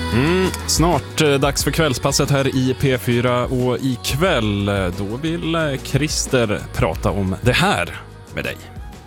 Snart dags för kvällspasset här i P4 och ikväll då vill Christer prata om det här med dig.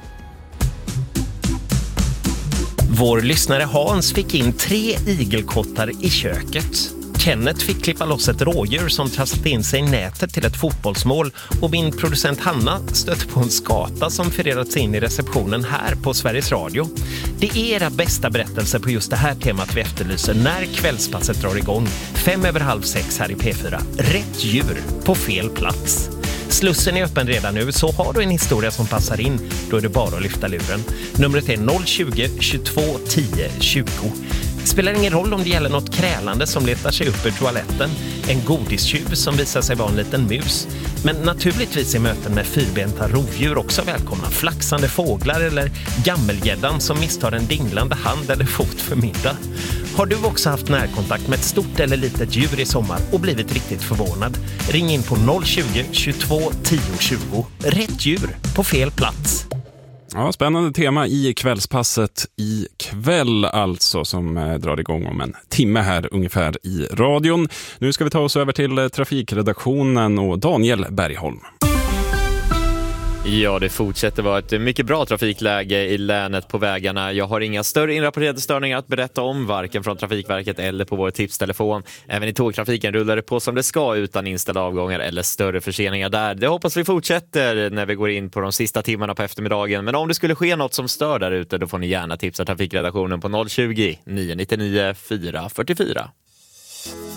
Vår lyssnare Hans fick in 3 igelkottar i köket. Kenneth fick klippa loss ett rådjur som trasslat in sig i nätet till ett fotbollsmål och min producent Hanna stötte på en skata som förerats in i receptionen här på Sveriges Radio. Det är era bästa berättelser på just det här temat vi efterlyser när kvällspasset drar igång 5:30 här i P4. Rätt djur på fel plats. Slussen är öppen redan nu, så har du en historia som passar in, då är det bara att lyfta luren. Numret är 020 22 10 20. Spelar ingen roll om det gäller något krälande som letar sig upp ur toaletten, en godistjuv som visar sig vara en liten mus. Men naturligtvis är möten med fyrbenta rovdjur också välkomna. Flaxande fåglar eller gammelgäddan som misstar en dinglande hand eller fot för middag. Har du också haft närkontakt med ett stort eller litet djur i sommar och blivit riktigt förvånad? Ring in på 020 22 10 20. Rätt djur på fel plats. Ja, spännande tema i kvällspasset ikväll alltså, som drar igång om en timme här ungefär i radion. Nu ska vi ta oss över till trafikredaktionen och Daniel Bergholm. Ja, det fortsätter vara ett mycket bra trafikläge i länet på vägarna. Jag har inga större inrapporterade störningar att berätta om, varken från Trafikverket eller på vår tipstelefon. Även i tågtrafiken rullar det på som det ska utan inställda avgångar eller större förseningar där. Det hoppas vi fortsätter när vi går in på de sista timmarna på eftermiddagen. Men om det skulle ske något som stör där ute, då får ni gärna tipsa trafikredaktionen på 020 999 444.